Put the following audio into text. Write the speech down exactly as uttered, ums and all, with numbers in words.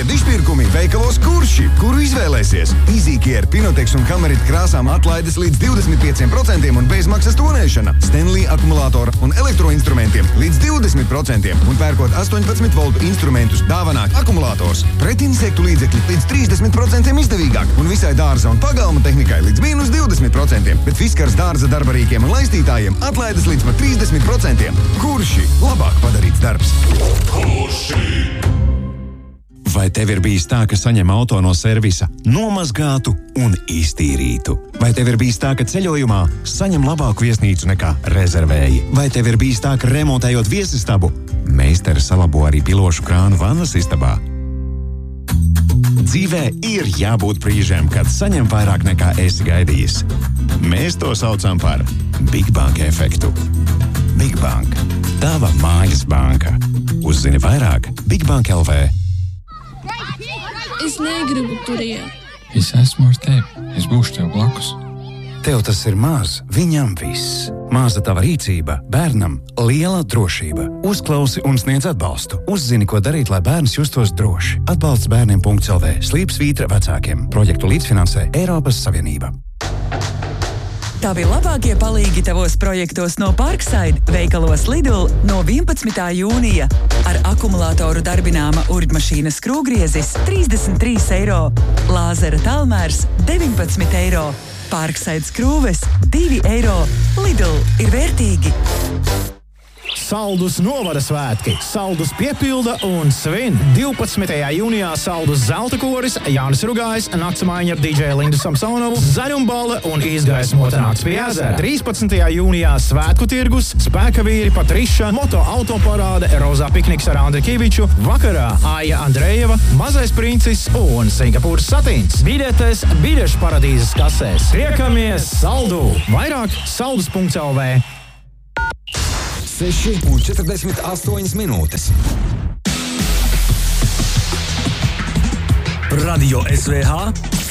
Labākie dišpirkumi veikalos Kurši, kuru izvēlēsies. Izīkie ar Pinotex un Kamerit krāsām atlaides līdz divdesmit pieci procenti un bezmaksas tonēšana. Stanley akumulātora un elektroinstrumentiem līdz divdesmit procenti un pērkot astoņpadsmit voltu instrumentus dāvanā akumulātors. Pretinsektu līdzekļi līdz trīsdesmit procenti izdevīgāk un visai dārza un pagalma tehnikai līdz mīnus divdesmit procenti, bet Fiskars dārza darbarīkiem un laistītājiem atlaides līdz pat trīsdesmit procenti. Kurši labāk padarīts darbs? Kurši! Vai tev ir bijis tā, ka saņem auto no servisa nomazgātu un iztīrītu? Vai tev ir bijis tā, ka ceļojumā saņem labāku viesnīcu nekā rezervēji? Vai tev ir bijis tā, ka remontējot viesistabu meistari salabo arī pilošu krānu vannas istabā? Dzīvē ir jābūt brīžiem, kad saņem vairāk nekā esi gaidījis. Mēs to saucam par Big Bank efektu. Big Bank. Tava mājas banka. Uzzini vairāk Big Bank L V. Es negribu turiet. Es esmu ar tevi. Es būšu tev blakus. Tev tas ir maz, viņam viss. Maza tava rīcība, bērnam liela drošība. Uzklausi un sniedz atbalstu. Uzzini, ko darīt, lai bērns justos droši. Atbalsts bērniem punkts L V. Slīpsvītra vecākiem. Projektu līdzfinansē Eiropas Savienība. Tavi labākie palīgi tavos projektos no Parkside veikalos Lidl no vienpadsmitā jūnija. Ar akumulātoru darbināma urbmašīnas skrūvgriezis trīsdesmit trīs eiro. Lāzera tālmērs deviņpadsmit eiro. Parkside skrūves divi eiro. Lidl ir vērtīgi. Saldus novada svētki. Saldus piepilda un svin. divpadsmitajā jūnijā Saldus zelta koris, Jānis Rugājs, naktsmaiņa ar D J Lindu Samsonovu, zaļumbale un izgaismota nakts pie ezera. trīspadsmitajā jūnijā svētku tirgus, spēka vīri Patriša, moto autoparāde, rozā pikniks ar Andri Kiviču, vakarā Aija Andrejeva, mazais princis un Singapūras satīns. Biļetes biļešu paradīzes kasēs. Tiekamies Saldu! Vairāk saldus punkts L V. seši un četrdesmit astoņas minūtes. Radio S V H